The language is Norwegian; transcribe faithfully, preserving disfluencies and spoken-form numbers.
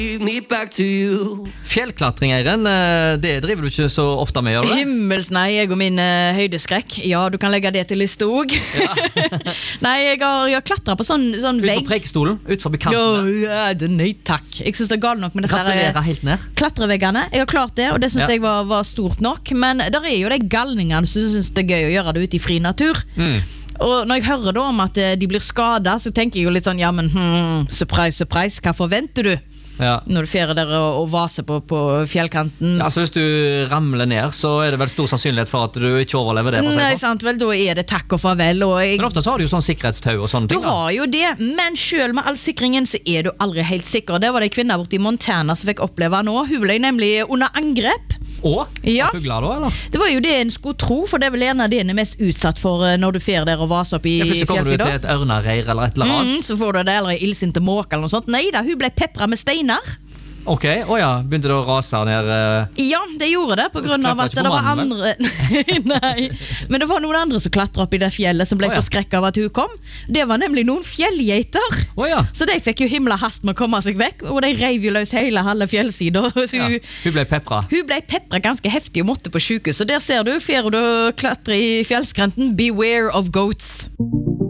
Fjellklatring, Eiren, det driver du ikke så ofte med, gjør du det? Himmels, nei, jeg og min uh, høydeskrekk. Ja, du kan legge det til liste også. Ja. Nei, jeg har, jeg har klatret på sånn, sånn ut vegg. Ut på prekestolen, ut forbi kanten. Oh, ja, det, nei, takk. Jeg synes det er galt nok med disse Gratulere helt ned. Klatreveggene. Jeg har klart det, og det synes Ja. jeg var, var stort nok. Men der er jo de galningene som synes det er gøy å gjøre det ute i fri natur. Mm. Og når jeg hører da om at eh, de blir skadet, så tenker jeg jo litt sånn, ja, men hmm, surprise, surprise, hva forventer du? Ja. Når du fjerer der og, og vaser på, på fjellkanten. Ja, altså hvis du ramler ned, så er det vel stor sannsynlighet for at du ikke overlever det. Nei, sant vel, da er det takk og farvel. Og jeg, men ofte så har du jo sånn sikkerhetstau og sånne ting. Du har jo det, men selv med all sikringen så er du aldri helt sikker. Det var det en kvinne borte i Montana som fikk oppleve nå. Hun ble nemlig under angrep. Og? Ja. Fugler da, eller? Det var jo det en skulle tro, for det er vel gjerne det en er mest utsatt for når du fer der og vaser opp i ja, fjellsida. Plutselig kommer du til et ørnereir eller et eller annet. Mm, så får du det, eller en illsinte måke eller noe sånt. Nei da, hun ble peppret med steiner. Ok, åja, ja. Begynte det å rase ned? Uh... Ja, det gjorde det, på grunn av at det var mannen, andre Nei, men det var noen andre som klatret opp i det fjellet som ble oh, ja. forskrekket av at hun kom. Det var nemlig noen fjellgeiter. oh, ja. Så de fikk jo himla hast med å komme seg vekk, og de reiv jo løs hele halve fjellsida. Hun, ja. hun ble peppret. Hun ble peppret ganske heftig og måtte på sykehus. Så der ser du, fer du klatre i fjellskrenten. Beware of goats.